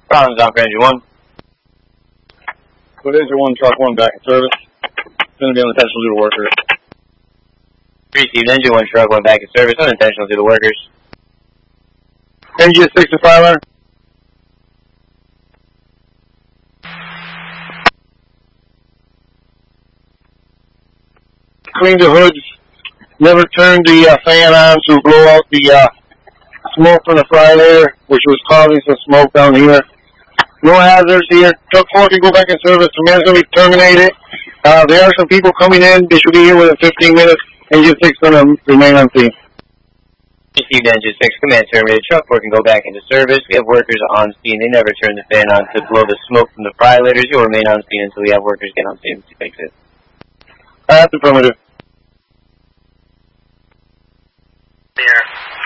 Problems on for engine 1. Put engine 1, truck 1 back in service. Unintentional due to workers. Received engine 1, truck 1 back in service. Unintentional due to workers. Engine 6 to 5 Clean the hoods. Never turned the fan on to blow out the smoke from the fry layer, which was causing some smoke down here. No hazards here. Truck 4 can go back in service. Command's going to be terminated. There are some people coming in. They should be here within 15 minutes. Engine 6 is going to remain on scene. Received engine 6, command terminated. Truck 4 can go back into service. We have workers on scene. They never turn the fan on to blow the smoke from the fry layers. You'll remain on scene until we have workers get on scene to fix it. That's affirmative. Here.